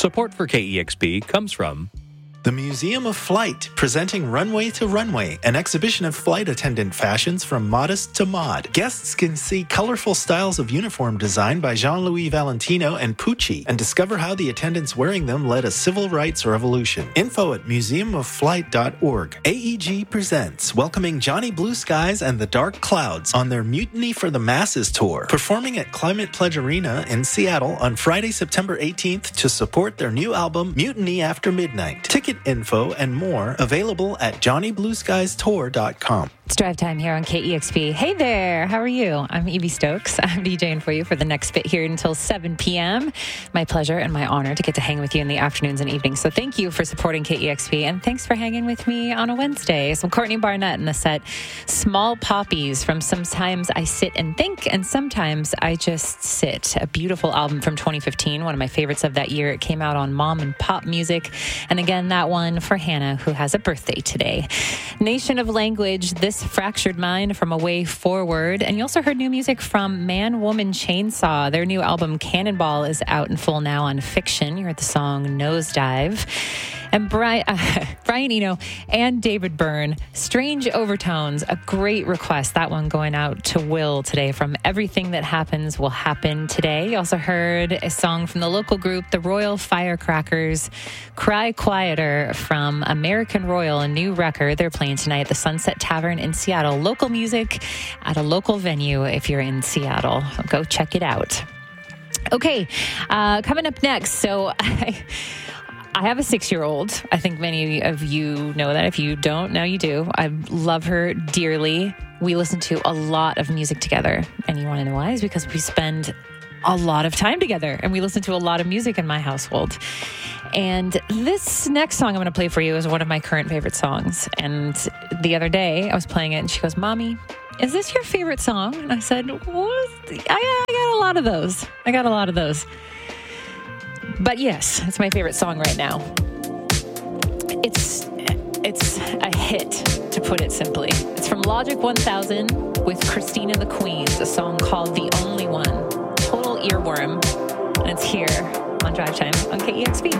Support for KEXP comes from the Museum of Flight, presenting Runway to Runway, an exhibition of flight attendant fashions from modest to mod. Guests can see colorful styles of uniform design by Jean-Louis Valentino and Pucci, and discover how the attendants wearing them led a civil rights revolution. Info at museumofflight.org. AEG presents, welcoming Johnny Blue Skies and the Dark Clouds on their Mutiny for the Masses tour, performing at Climate Pledge Arena in Seattle on Friday, September 18th to support their new album, Mutiny After Midnight. Ticket info and more available at johnnyblueskiestour.com. It's drive time here on KEXP. Hey there, how are you? I'm Evie Stokes. I'm DJing for you for the next bit here until 7 p.m. My pleasure and my honor to get to hang with you in the afternoons and evenings. So thank you for supporting KEXP, and thanks for hanging with me on a Wednesday. So Courtney Barnett in the set, Small Poppies from Sometimes I Sit and Think, and Sometimes I Just Sit. A beautiful album from 2015, one of my favorites of that year. It came out on Mom and Pop Music. And again, that one for Hannah, who has a birthday today. Nation of Language, This Fractured Mind from A Way Forward. And you also heard new music from Man Woman Chainsaw. Their new album Cannonball is out in full now on Fiction. You heard the song Nosedive. And Brian Eno and David Byrne, Strange Overtones, a great request. That one going out to Will today from Everything That Happens Will Happen Today. You also heard a song from the local group, the Royal Firecrackers, Cry Quieter from American Royal, a new record. They're playing tonight at the Sunset Tavern in Seattle. Local music at a local venue if you're in Seattle. Go check it out. Okay, coming up next. So I have a 6-year-old. I think many of you know that. If you don't, now you do. I love her dearly. We listen to a lot of music together. And you want to know why? It's because we spend a lot of time together and we listen to a lot of music in my household. And this next song I'm going to play for you is one of my current favorite songs. And the other day I was playing it and she goes, "Mommy, is this your favorite song?" And I said, "What? I got a lot of those. But yes, it's my favorite song right now. It's a hit, to put it simply. It's from Logic 1000 with Christina the Queens, a song called The Only One. Total earworm. And it's here on Drive Time on KEXP.